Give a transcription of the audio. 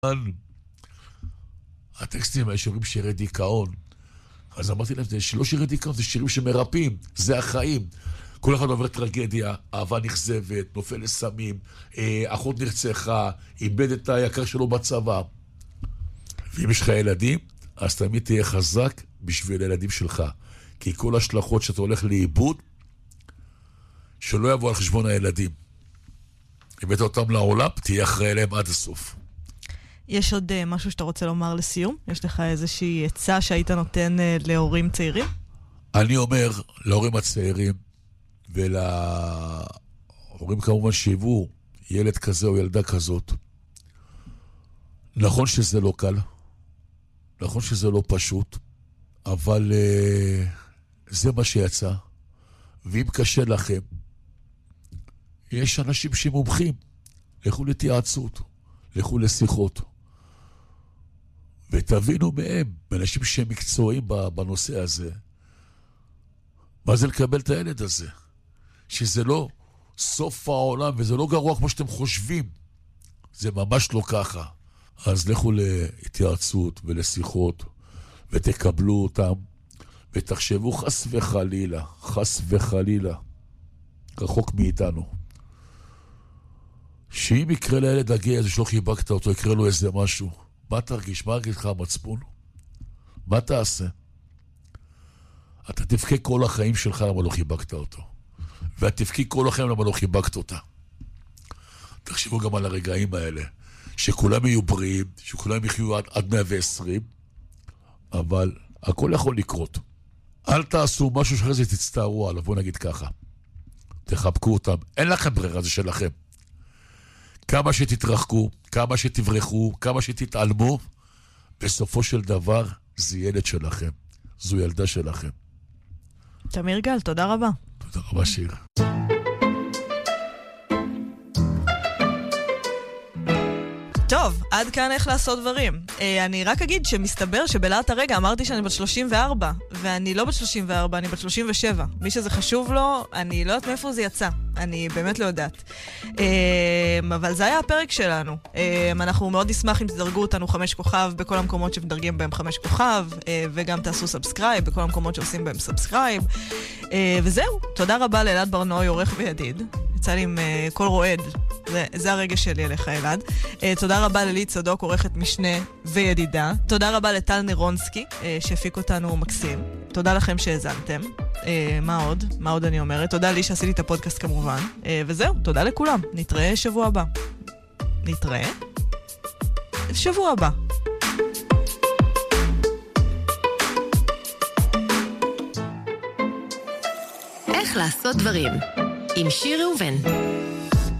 הטקסטים האלה שירים שירי דיכאון. אז אמרתי להם, זה שלא שירי דיכאון, זה שירים שמרפאים, זה החיים. כל אחד עובר טרגדיה, אהבה נכזבת, נופל לסמים, אחות נרצחה, איבד את היקר שלו בצבא. ואם יש לך ילדים, אז תמיד תהיה חזק בשביל הילדים שלך. כי כל השלכות שאתה הולך לאיבוד, שלא יבוא על חשבון הילדים. הבאת אותם לעולם, תהיה אחראי אליהם עד הסוף. יש עוד משהו שאתה רוצה לומר לסיום? יש לך איזושהי עצה שהיית נותן להורים צעירים? אני אומר להורים הצעירים, ולהורים כמובן שיבואו ילד כזה או ילדה כזאת. נכון שזה לא קל, נכון שזה לא פשוט, אבל זה מה שיצא. ואם קשה לכם, יש אנשים שמומחים. לכו להתייעצות, לכו לשיחות. ותבינו מהם, אנשים שהם מקצועיים בנושא הזה, מה זה לקבל את הילד הזה? שזה לא סוף העולם, וזה לא גרוע כמו שאתם חושבים. זה ממש לא ככה. אז לכו להתייעצות ולשיחות, ותקבלו אותם, ותחשבו חס וחלילה, רחוק מאיתנו. שאם יקרה לילד להגיע איזה שלא חיבקת אותו, יקרה לו איזה משהו, מה תרגיש? מה יגיד לך המצפון? מה תעשה? אתה תבכה כל החיים שלך למה לא חיבקת אותו. ואת תבכי כל החיים למה לא חיבקת אותה. תחשבו גם על הרגעים האלה, שכולם יהיו בריאים, שכולם יחיו עד 120, אבל הכל יכול לקרות. אל תעשו משהו שאחרי זה תצטערו עליו, בואו נגיד ככה. תחבקו אותם, אין לכם ברירה, זה שלכם. כמה שתתרחקו, כמה שתברחו, כמה שתתעלמו, בסופו של דבר זה ילד שלכם, זו ילדה שלכם. תמיר גל, תודה רבה. תודה רבה שיר. טוב, עד כאן איך לעשות דברים. אני רק אגיד שמסתבר שבלעת הרגע אמרתי שאני בת 34, ואני לא בת 34, אני בת 37. מי שזה חשוב לו, אני לא יודעת מאיפה זה יצא. אני באמת לא יודעת. אבל זה היה הפרק שלנו. אנחנו מאוד נשמח אם תדרגו אותנו 5 כוכב בכל המקומות שמדרגים בהם 5 כוכב, וגם תעשו סאבסקרייב בכל המקומות שעושים בהם סאבסקרייב. וזהו, תודה רבה לאלעד ברנועי, עורך וידיד. יצא לי עם קול רועד. זה הרגש שלי אליך, אלעד. תודה רבה ללי צדוק, עורכת משנה וידידה. תודה רבה לטל נירונסקי, שהפיק אותנו מקסים. תודה לכם שהזנתם. מה עוד אני אומרת? תודה לי שעשיתי את הפודקאסט כמובן. וזהו, תודה לכולם. נתראה שבוע הבא. נתראה שבוע הבא. איך לעשות דברים עם שיר ראובן.